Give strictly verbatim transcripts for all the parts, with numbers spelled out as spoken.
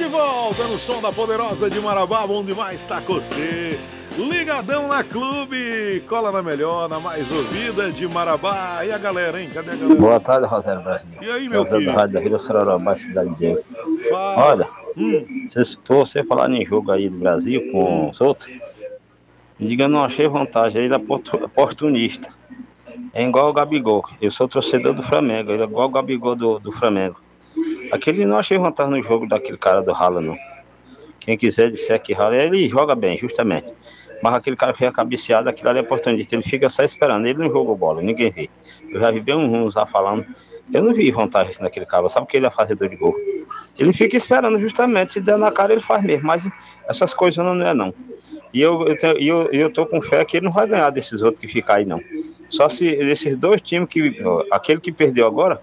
de volta no som da Poderosa de Marabá, bom demais tá com você. Ligadão na Clube, cola na melhor, na mais ouvida de Marabá. E a galera, hein? Cadê a galera? Boa tarde, Rogério Brasil. E aí, meu querido? querido? Da Rádio da Vila Sororobá, cidade de Deus. Fala. Olha, hum. se você falar em jogo aí do Brasil com hum. os outros, diga, eu não achei vantagem aí da oportunista. É igual o Gabigol. Eu sou torcedor do Flamengo, ele é igual o Gabigol do, do Flamengo. Aquele não achei vantagem no jogo daquele cara do Rala, não. Quem quiser disser que Rala, ele joga bem, justamente. Mas aquele cara que fica cabeceado, aquilo ali é oportunista, ele fica só esperando, ele não jogou bola, ninguém vê. Eu já vi bem uns lá falando, eu não vi vantagem naquele cara, sabe que ele é fazedor de gol. Ele fica esperando justamente, se der na cara ele faz mesmo, mas essas coisas não, não é não. E eu, eu, tenho, eu, eu tô com fé que ele não vai ganhar desses outros que ficam aí não. Só se esses dois times, que aquele que perdeu agora,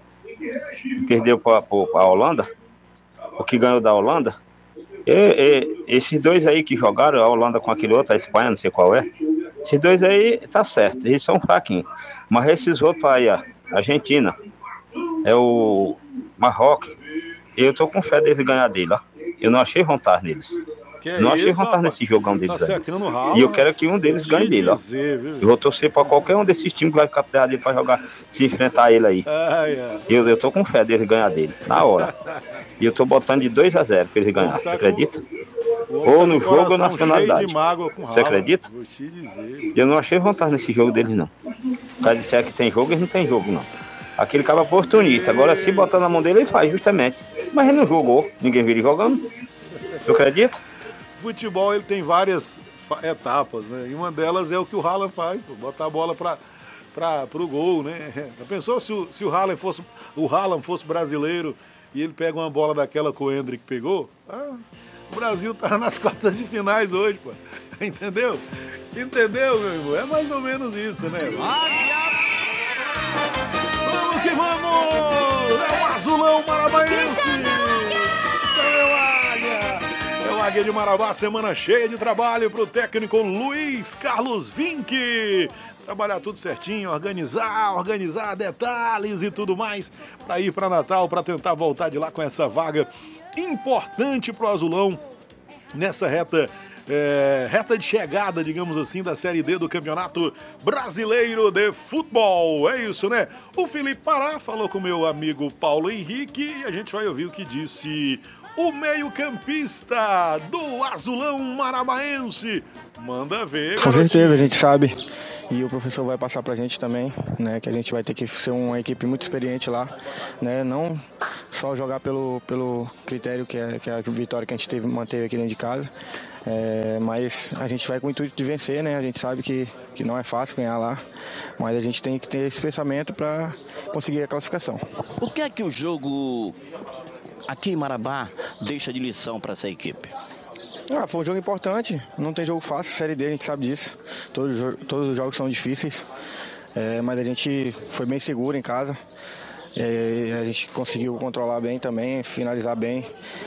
perdeu para a Holanda, o que ganhou da Holanda, E, e, esses dois aí que jogaram, a Holanda com aquele outro, a Espanha, não sei qual é, esses dois aí, tá certo, eles são fraquinhos. Mas esses outros aí, a Argentina, é o Marrocos, eu tô com fé deles ganhar dele, ó. Eu não achei vantagem neles. Que não é achei isso, vantagem rapaz? nesse jogão deles tá aí. Rala, e eu quero que um deles ganhe dele, ó. Dizer, eu vou torcer pra qualquer um desses times que vai ficar perto dele pra jogar, se enfrentar ele aí. Ai, ai. Eu, eu tô com fé deles ganhar dele, na hora. E eu tô botando de dois a zero pra eles ganhar, tá você acredita? Com... Ou no jogo ou na finalidade. Com você acredita? Vou te dizer. Eu não achei vantagem nesse jogo deles, não. O cara disser que tem jogo, eles não tem jogo, não. Aquele cara oportunista. Agora, se botar na mão dele, ele faz, justamente. Mas ele não jogou. Ninguém viu ele jogando. Tu acredita? Futebol, ele tem várias etapas, né? E uma delas é o que o Haaland faz, pô, botar a bola para para pro gol, né? Já pensou se o, se o Haaland fosse o Haaland fosse brasileiro e ele pega uma bola daquela que o Endrick pegou? Ah, o Brasil tá nas quartas de finais hoje, pô. Entendeu? Entendeu, meu irmão? É mais ou menos isso, né? Vamos que vamos! É o Azulão Marabaense! Cadê o Águia? É o Águia de Marabá, semana cheia de trabalho pro técnico Luiz Carlos Vinck. Trabalhar tudo certinho, organizar, organizar detalhes e tudo mais para ir para Natal, para tentar voltar de lá com essa vaga importante pro Azulão nessa reta, é, reta de chegada, digamos assim, da Série D do Campeonato Brasileiro de Futebol. É isso, né? O Felipe Pará falou com o meu amigo Paulo Henrique e a gente vai ouvir o que disse o meio-campista do Azulão Marabaense. Manda ver, garotinho. Com certeza, a gente sabe. E o professor vai passar pra gente também, né, que a gente vai ter que ser uma equipe muito experiente lá, né, não só jogar pelo, pelo critério que é, que é a vitória que a gente teve, manteve aqui dentro de casa, é, mas a gente vai com o intuito de vencer, né, a gente sabe que, que não é fácil ganhar lá, mas a gente tem que ter esse pensamento para conseguir a classificação. O que é que o jogo aqui em Marabá deixa de lição para essa equipe? Ah, foi um jogo importante, não tem jogo fácil, Série D, a gente sabe disso. Todos, todos os jogos são difíceis, é, mas a gente foi bem seguro em casa. É, a gente conseguiu controlar bem também, finalizar bem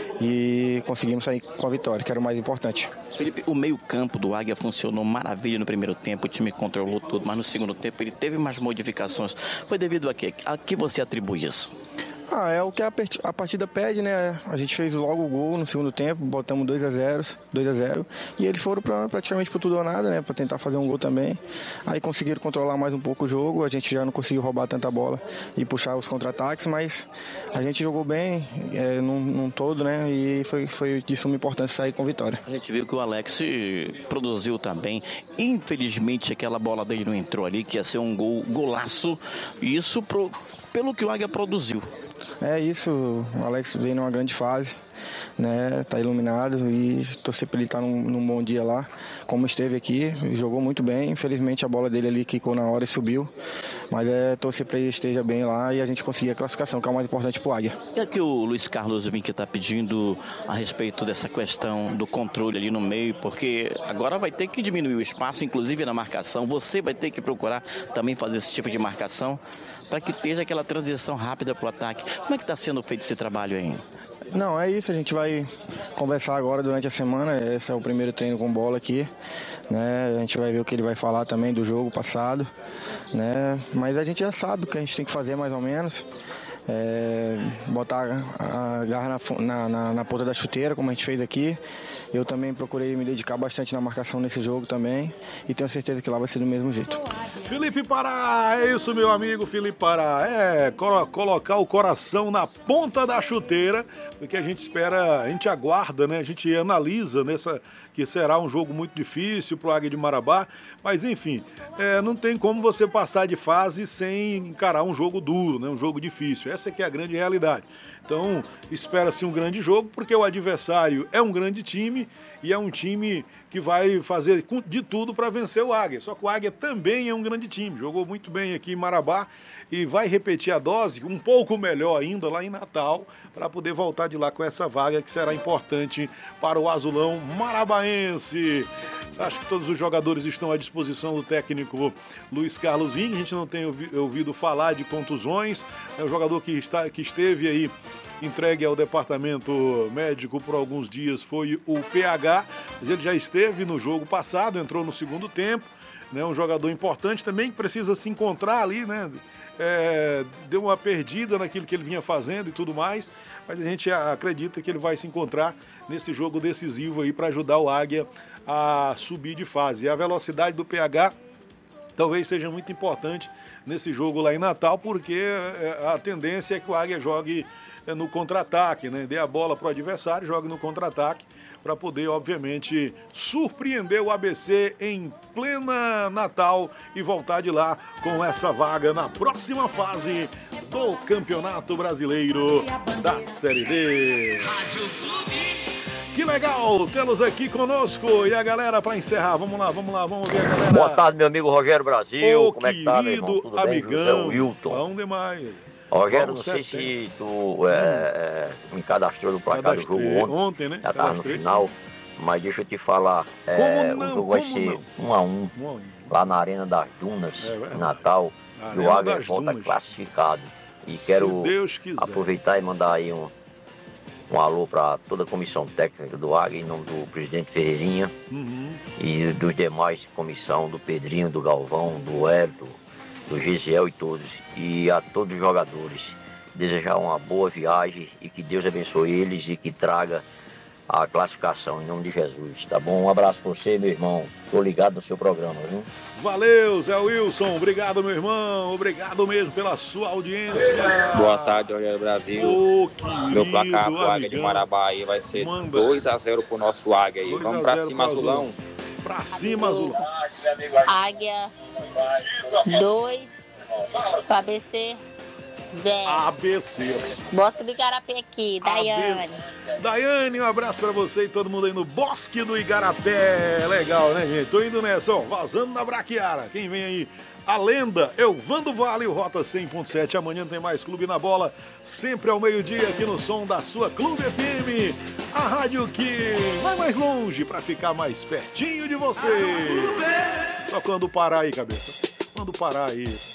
e conseguimos sair com a vitória, que era o mais importante. Felipe, o meio-campo do Águia funcionou maravilha no primeiro tempo, o time controlou tudo, mas no segundo tempo ele teve mais modificações. Foi devido a quê? A que você atribui isso? Ah, é o que a partida pede, né? A gente fez logo o gol no segundo tempo, botamos dois a zero e eles foram pra, praticamente por tudo ou nada, né? Pra tentar fazer um gol também. Aí conseguiram controlar mais um pouco o jogo, a gente já não conseguiu roubar tanta bola e puxar os contra-ataques, mas a gente jogou bem é, num, num todo, né? E foi, foi de suma importância sair com vitória. A gente viu que o Alex produziu também. Infelizmente aquela bola dele não entrou ali, que ia ser um gol, golaço. Isso pro, pelo que o Águia produziu. É isso, o Alex vem numa grande fase, né? Tá iluminado e torcer pra ele estar num, num bom dia lá, como esteve aqui, jogou muito bem, infelizmente a bola dele ali quicou na hora e subiu, mas é torcer pra ele esteja bem lá e a gente conseguir a classificação, que é o mais importante pro Águia. E é que o Luiz Carlos Vinck está pedindo a respeito dessa questão do controle ali no meio, porque agora vai ter que diminuir o espaço, inclusive na marcação, você vai ter que procurar também fazer esse tipo de marcação, para que esteja aquela transição rápida para o ataque. Como é que está sendo feito esse trabalho aí? Não, é isso, a gente vai conversar agora durante a semana, esse é o primeiro treino com bola aqui, né? A gente vai ver o que ele vai falar também do jogo passado, né? Mas a gente já sabe o que a gente tem que fazer mais ou menos, é, botar a garra na, na, na, na ponta da chuteira, como a gente fez aqui. Eu também procurei me dedicar bastante na marcação nesse jogo também e tenho certeza que lá vai ser do mesmo jeito. Felipe Pará, é isso, meu amigo Felipe Pará. É, colo- colocar o coração na ponta da chuteira, porque a gente espera, a gente aguarda, né? A gente analisa nessa que será um jogo muito difícil pro Águia de Marabá, mas enfim, é, não tem como você passar de fase sem encarar um jogo duro, né? Um jogo difícil. Essa que é a grande realidade. Então, espera-se um grande jogo, porque o adversário é um grande time e é um time que vai fazer de tudo para vencer o Águia. Só que o Águia também é um grande time, jogou muito bem aqui em Marabá e vai repetir a dose um pouco melhor ainda lá em Natal para poder voltar de lá com essa vaga que será importante para o azulão marabaense. Acho que todos os jogadores estão à disposição do técnico Luiz Carlos Vinck. A gente não tem ouvi- ouvido falar de contusões. É o jogador que, está, que esteve aí entregue ao departamento médico por alguns dias foi o P H, mas ele já esteve no jogo passado, entrou no segundo tempo, né? Um jogador importante também que precisa se encontrar ali, né? É, deu uma perdida naquilo que ele vinha fazendo e tudo mais, mas a gente acredita que ele vai se encontrar nesse jogo decisivo aí para ajudar o Águia a subir de fase. E a velocidade do P H talvez seja muito importante nesse jogo lá em Natal, porque a tendência é que o Águia jogue no contra-ataque, né? Dê a bola para o adversário, jogue no contra-ataque para poder, obviamente, surpreender o A B C em plena Natal e voltar de lá com essa vaga na próxima fase do Campeonato Brasileiro da Série D. Que legal tê-los aqui conosco. E a galera, para encerrar, vamos lá, vamos lá, vamos ver a galera. Boa tarde, meu amigo Rogério Brasil. Ô, como é que tá, meu irmão? querido Tudo bem, José amigão, Wilton? bom demais. Rogério, não Vamos sei setembro. se tu é, é, me cadastrou no placar do jogo Cadastrei ontem. ontem, né? Já tava no Cadastrei, final. Mas deixa eu te falar, é, Como não? o jogo vai Como ser não? um a um Um a um. lá na Arena das Dunas, É verdade. em Natal. E Arena o Águia das volta Dunas. classificado. E Se quero Deus quiser. aproveitar e mandar aí um, um alô para toda a comissão técnica do Águia, em nome do presidente Ferreirinha Uhum. e dos demais comissão, do Pedrinho, do Galvão, do Hélio, do Gisiel e todos, e a todos os jogadores. Desejar uma boa viagem e que Deus abençoe eles e que traga a classificação em nome de Jesus, tá bom? Um abraço pra você, meu irmão. Tô ligado no seu programa, viu? Valeu, Zé Wilson. Obrigado, meu irmão. Obrigado mesmo pela sua audiência. Boa tarde, Rogério Brasil. Ô, querido Meu placar pro Águia de amigão. Marabá aí vai ser Manda. dois a zero pro nosso Águia aí. dois a Vamos pra zero cima, pro Azulão. Azulão. Pra cima, Azul. Águia dois, A B C zero. A B C. Bosque do Igarapé aqui, Daiane. Daiane, um abraço pra você e todo mundo aí no Bosque do Igarapé. Legal, né, gente? Tô indo nessa, ó, vazando na Braquiara. Quem vem aí? A lenda, Elvando Vale, o Rota cem ponto sete. Amanhã tem mais Clube na Bola, sempre ao meio-dia aqui no som da sua Clube F M. A rádio que vai mais longe pra ficar mais pertinho de você. Só quando parar aí, cabeça. Quando parar aí.